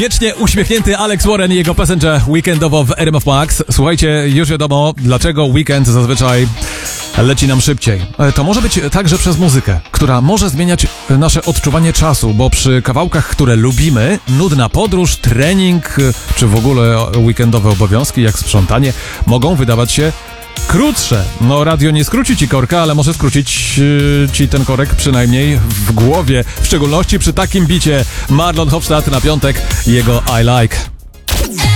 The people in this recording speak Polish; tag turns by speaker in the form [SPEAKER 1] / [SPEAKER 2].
[SPEAKER 1] Wiecznie uśmiechnięty Alex Warren i jego Passenger weekendowo w RMF Max. Słuchajcie, już wiadomo, dlaczego weekend zazwyczaj leci nam szybciej. To może być także przez muzykę, która może zmieniać nasze odczuwanie czasu, bo przy kawałkach, które lubimy, nudna podróż, trening, czy w ogóle weekendowe obowiązki, jak sprzątanie, mogą wydawać się krótsze. No, radio nie skróci ci korka, ale może skrócić ci ten korek przynajmniej w głowie. W szczególności przy takim bicie Marlon Hofstadt na piątek i jego I Like.